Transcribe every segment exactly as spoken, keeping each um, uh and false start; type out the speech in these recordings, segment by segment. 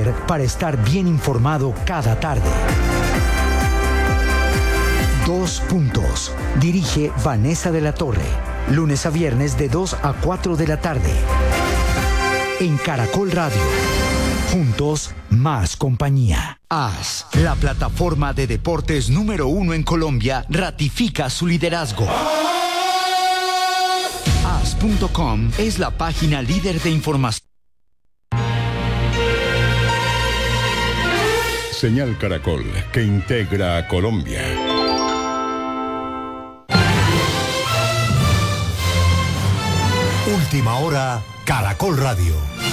hacer para estar bien informado cada tarde. Dos puntos. Dirige Vanessa de la Torre. Lunes a viernes de dos a cuatro de la tarde. En Caracol Radio. Juntos, más compañía. A S, la plataforma de deportes número uno en Colombia, ratifica su liderazgo. A S punto com es la página líder de información. Señal Caracol, que integra a Colombia. Última hora, Caracol Radio.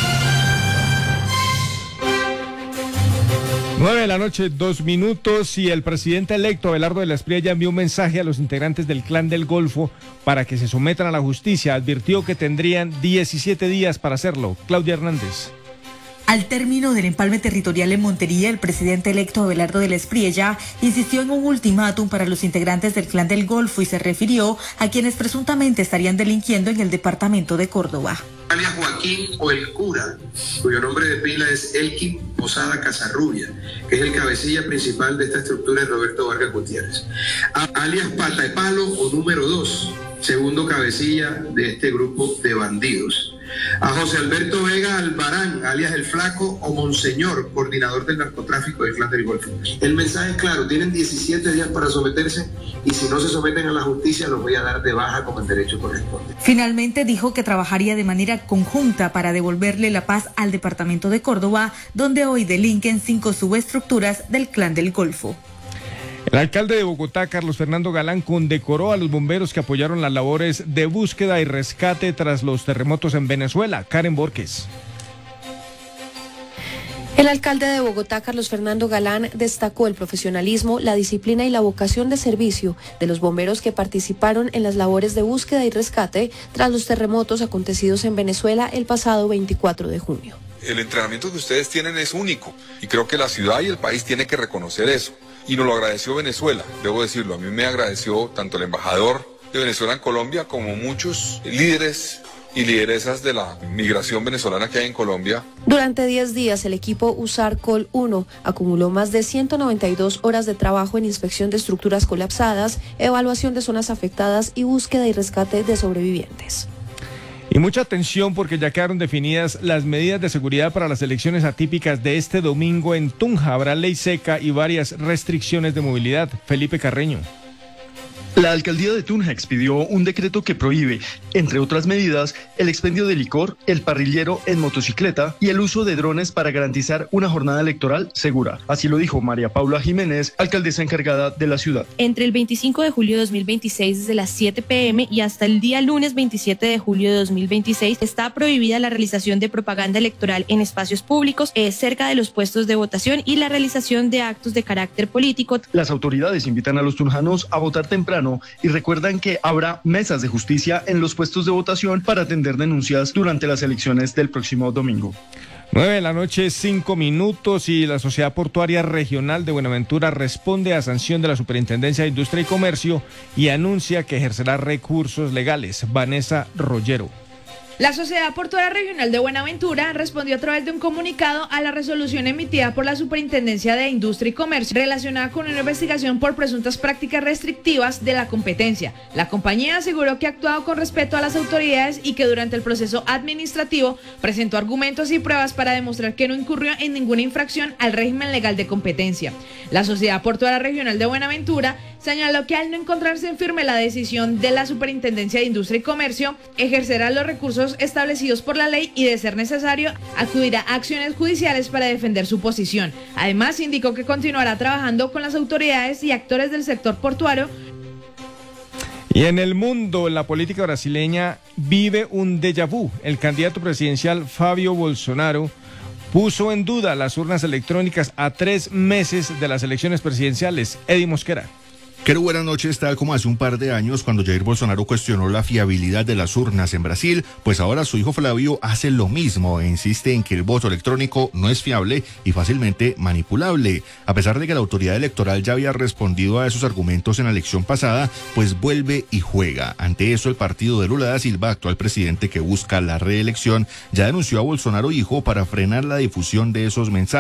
Nueve de la noche, dos minutos, y el presidente electo Abelardo de la Espriella envió un mensaje a los integrantes del Clan del Golfo para que se sometan a la justicia. Advirtió que tendrían diecisiete días para hacerlo. Claudia Hernández. Al término del empalme territorial en Montería, el presidente electo Abelardo de la Espriella insistió en un ultimátum para los integrantes del Clan del Golfo y se refirió a quienes presuntamente estarían delinquiendo en el departamento de Córdoba. Alias Joaquín o el Cura, cuyo nombre de pila es Elkin Posada Casarrubia, que es el cabecilla principal de esta estructura de Roberto Vargas Gutiérrez. A, alias Pata de Palo o número dos, segundo cabecilla de este grupo de bandidos. A José Alberto Vega Albarán, alias El Flaco o Monseñor, coordinador del narcotráfico del Clan del Golfo. El mensaje es claro, tienen diecisiete días para someterse y si no se someten a la justicia los voy a dar de baja como el derecho corresponde. Finalmente dijo que trabajaría de manera conjunta para devolverle la paz al departamento de Córdoba, donde hoy delinquen cinco subestructuras del Clan del Golfo. El alcalde de Bogotá, Carlos Fernando Galán, condecoró a los bomberos que apoyaron las labores de búsqueda y rescate tras los terremotos en Venezuela. Karen Borges. El alcalde de Bogotá, Carlos Fernando Galán, destacó el profesionalismo, la disciplina y la vocación de servicio de los bomberos que participaron en las labores de búsqueda y rescate tras los terremotos acontecidos en Venezuela el pasado veinticuatro de junio. El entrenamiento que ustedes tienen es único y creo que la ciudad y el país tienen que reconocer eso. Y nos lo agradeció Venezuela, debo decirlo. A mí me agradeció tanto el embajador de Venezuela en Colombia como muchos líderes y lideresas de la migración venezolana que hay en Colombia. Durante diez días, el equipo USAR-Col uno acumuló más de ciento noventa y dos horas de trabajo en inspección de estructuras colapsadas, evaluación de zonas afectadas y búsqueda y rescate de sobrevivientes. Y mucha atención porque ya quedaron definidas las medidas de seguridad para las elecciones atípicas de este domingo en Tunja. Habrá ley seca y varias restricciones de movilidad. Felipe Carreño. La alcaldía de Tunja expidió un decreto que prohíbe, entre otras medidas, el expendio de licor, el parrillero en motocicleta y el uso de drones para garantizar una jornada electoral segura. Así lo dijo María Paula Jiménez, alcaldesa encargada de la ciudad. Entre el veinticinco de julio de dos mil veintiséis, desde las siete pe eme y hasta el día lunes veintisiete de julio de dos mil veintiséis, está prohibida la realización de propaganda electoral en espacios públicos, eh, cerca de los puestos de votación y la realización de actos de carácter político. Las autoridades invitan a los tunjanos a votar temprano y recuerdan que habrá mesas de justicia en los puestos de votación para atender denuncias durante las elecciones del próximo domingo. Nueve de la noche, cinco minutos, y la Sociedad Portuaria Regional de Buenaventura responde a sanción de la Superintendencia de Industria y Comercio y anuncia que ejercerá recursos legales. Vanessa Rollero. La Sociedad Portuaria Regional de Buenaventura respondió a través de un comunicado a la resolución emitida por la Superintendencia de Industria y Comercio relacionada con una investigación por presuntas prácticas restrictivas de la competencia. La compañía aseguró que ha actuado con respeto a las autoridades y que durante el proceso administrativo presentó argumentos y pruebas para demostrar que no incurrió en ninguna infracción al régimen legal de competencia. La Sociedad Portuaria Regional de Buenaventura señaló que al no encontrarse en firme la decisión de la Superintendencia de Industria y Comercio, ejercerá los recursos establecidos por la ley y, de ser necesario, acudirá a acciones judiciales para defender su posición. Además, indicó que continuará trabajando con las autoridades y actores del sector portuario. Y en el mundo, la política brasileña vive un déjà vu. El candidato presidencial Fabio Bolsonaro puso en duda las urnas electrónicas a tres meses de las elecciones presidenciales. Eddie Mosquera. Qué buenas noches, tal como hace un par de años cuando Jair Bolsonaro cuestionó la fiabilidad de las urnas en Brasil, pues ahora su hijo Flavio hace lo mismo e insiste en que el voto electrónico no es fiable y fácilmente manipulable. A pesar de que la autoridad electoral ya había respondido a esos argumentos en la elección pasada, pues vuelve y juega. Ante eso, el partido de Lula da Silva, actual presidente que busca la reelección, ya denunció a Bolsonaro hijo para frenar la difusión de esos mensajes.